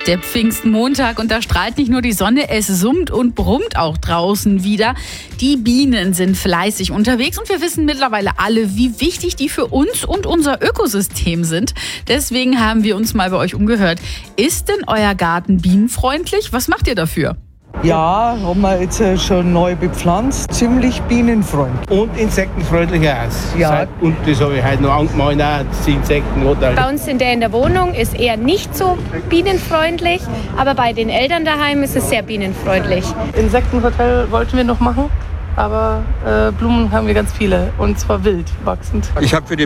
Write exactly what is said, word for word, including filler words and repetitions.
Der Pfingstmontag und da strahlt nicht nur die Sonne, es summt und brummt auch draußen wieder. Die Bienen sind fleißig unterwegs und wir wissen mittlerweile alle, wie wichtig die für uns und unser Ökosystem sind. Deswegen haben wir uns mal bei euch umgehört. Ist denn euer Garten bienenfreundlich? Was macht ihr dafür? Ja, haben wir jetzt schon neu bepflanzt. Ziemlich bienenfreundlich. Und insektenfreundlich auch. Ja. Und das habe ich heute noch angemalt, auch die Insekten. Bei uns in der, in der Wohnung ist eher nicht so bienenfreundlich, aber bei den Eltern daheim ist es sehr bienenfreundlich. Insektenhotel wollten wir noch machen, aber äh, Blumen haben wir ganz viele und zwar wild wachsend. Ich habe für die